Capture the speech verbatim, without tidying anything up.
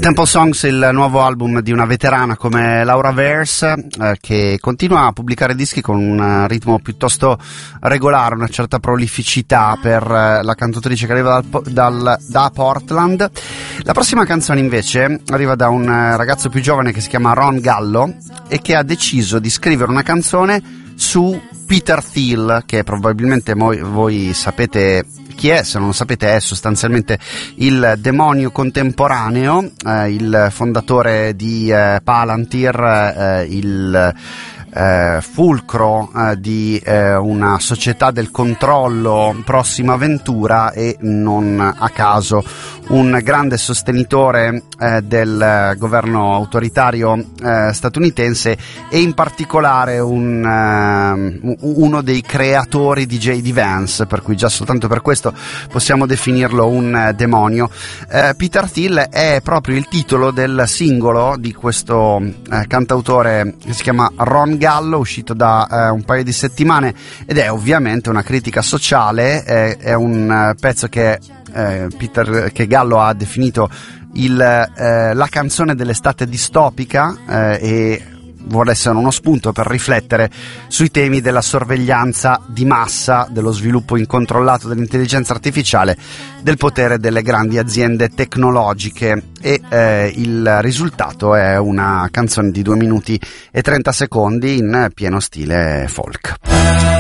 Temple Songs, il nuovo album di una veterana come Laura Verse, eh, che continua a pubblicare dischi con un ritmo piuttosto regolare, una certa prolificità per eh, la cantautrice che arriva dal, dal, da Portland. La prossima canzone invece arriva da un ragazzo più giovane che si chiama Ron Gallo e che ha deciso di scrivere una canzone su Peter Thiel, che probabilmente voi, voi sapete chi è. Se non lo sapete, è sostanzialmente il demonio contemporaneo, eh, il fondatore di eh, Palantir, eh, il eh, fulcro eh, di eh, una società del controllo Prossima Ventura e non a caso un grande sostenitore eh, del governo autoritario eh, statunitense e in particolare un, eh, uno dei creatori di J D Vance, per cui già soltanto per questo possiamo definirlo un eh, demonio. eh, Peter Thiel è proprio il titolo del singolo di questo eh, cantautore che si chiama Ron Gallo, uscito da eh, un paio di settimane, ed è ovviamente una critica sociale. eh, è un eh, pezzo che eh, Peter che Gallo ha definito il, eh, la canzone dell'estate distopica, eh, e vuole essere uno spunto per riflettere sui temi della sorveglianza di massa, dello sviluppo incontrollato dell'intelligenza artificiale, del potere delle grandi aziende tecnologiche, e eh, il risultato è una canzone di due minuti e trenta secondi in pieno stile folk.